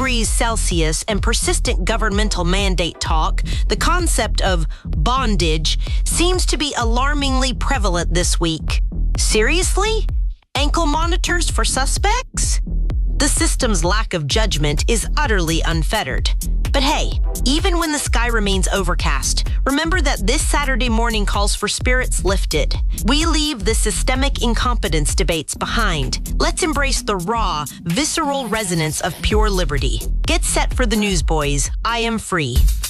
degrees Celsius and persistent governmental mandate talk, the concept of bondage seems to be alarmingly prevalent this week. Seriously? Ankle monitors for suspects? The system's lack of judgment is utterly unfettered. But hey, even when the sky remains overcast, remember that this Saturday morning calls for spirits lifted. We leave the systemic incompetence debates behind. Let's embrace the raw, visceral resonance of pure liberty. Get set for the news, boys. I am free.